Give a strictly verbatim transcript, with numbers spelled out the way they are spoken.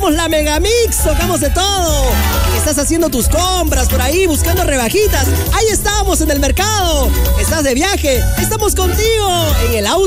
somos la Megamix, tocamos de todo. Estás haciendo tus compras por ahí, buscando rebajitas. Ahí estamos en el mercado. Estás de viaje, estamos contigo en el auto.